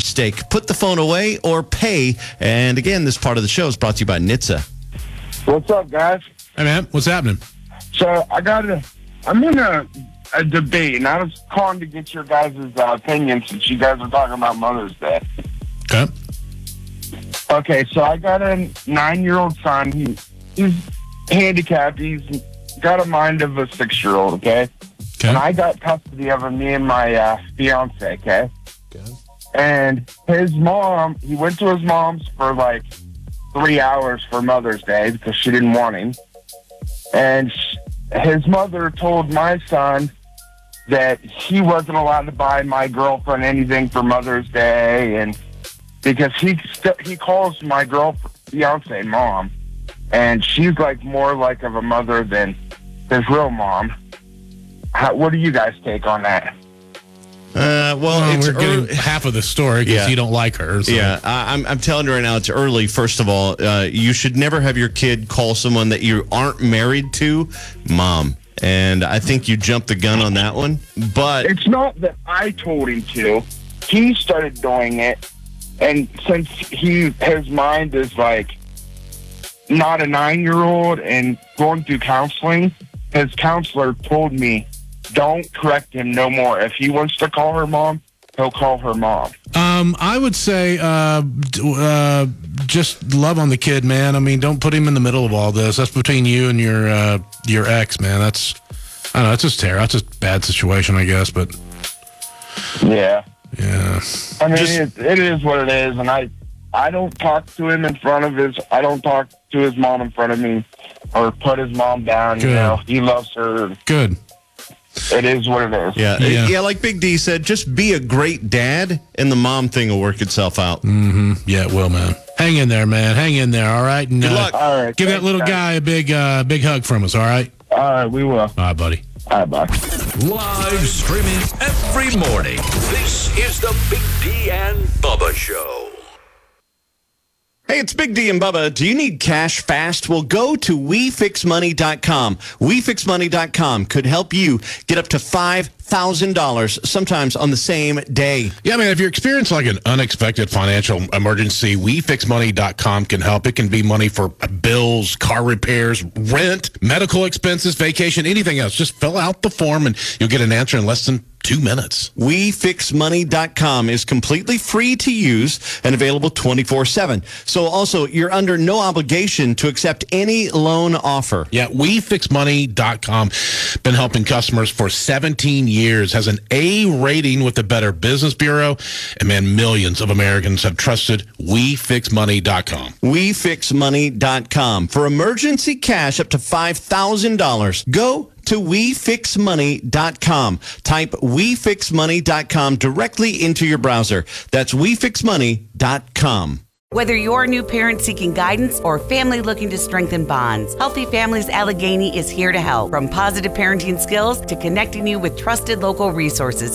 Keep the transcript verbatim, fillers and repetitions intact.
favorite steak. Put the phone away or pay. And again, this part of the show is brought to you by N H T S A. What's up, guys? Hey, man, what's happening? So I got a, I'm in a, a debate, and I was calling to get your guys' uh, opinion since you guys are talking about Mother's Day. Okay. Okay, so I got a nine-year-old son. He, he's handicapped. He's got a mind of a six-year-old, okay? Okay. And I got custody of him, me and my uh, fiance, okay? Okay. And his mom, he went to his mom's for like three hours for Mother's Day because she didn't want him. And sh- his mother told my son that he wasn't allowed to buy my girlfriend anything for Mother's Day, and because he st- he calls my girlfriend, fiance, mom, and she's like more like of a mother than his real mom. How, what do you guys take on that? Uh, well, Well, it's we're getting early. half of the story because Yeah. you don't like her. So. Yeah, I, I'm, I'm telling you right now, it's early. First of all, uh, you should never have your kid call someone that you aren't married to mom. And I think you jumped the gun on that one. But It's not that I told him to. He started doing it, and since he his mind is like not a nine-year-old and going through counseling, his counselor told me, don't correct him no more. If he wants to call her mom, he'll call her mom. Um, I would say uh, d- uh, just love on the kid, man. I mean, don't put him in the middle of all this. That's between you and your uh, your ex, man. That's I don't know. It's just terrible. That's just a bad situation, I guess. But Yeah. yeah, I mean, Just- it, it is what it is, and I I don't talk to him in front of his, I don't talk to his mom in front of me or put his mom down, you Good. know. He loves her. good. It is what it is. yeah, Yeah. yeah, like Big D said, just be a great dad, and the mom thing will work itself out. Mm-hmm. Yeah, it will, man. Hang in there, man. Hang in there. All right. And, Good uh, luck. All right. Give that thanks, little guys. guy a big uh, big hug from us. All right. All right, we will. All right, buddy. All right, bye. Live streaming every morning. This is the Big D and Bubba Show. Hey, it's Big D and Bubba. Do you need cash fast? Well, go to we fix money dot com. we fix money dot com could help you get up to five thousand dollars, sometimes on the same day. Yeah, I mean, if you're experiencing like an unexpected financial emergency, we fix money dot com can help. It can be money for bills, car repairs, rent, medical expenses, vacation, anything else. Just fill out the form and you'll get an answer in less than two minutes. we fix money dot com is completely free to use and available twenty-four seven. So also, you're under no obligation to accept any loan offer. Yeah, we fix money dot com. Been helping customers for seventeen years, has an A rating with the Better Business Bureau, and man, millions of Americans have trusted we fix money dot com. we fix money dot com. For emergency cash up to five thousand dollars, go to we fix money dot com. Type we fix money dot com directly into your browser. That's we fix money dot com. Whether you're a new parent seeking guidance or family looking to strengthen bonds, Healthy Families Allegheny is here to help. From positive parenting skills to connecting you with trusted local resources,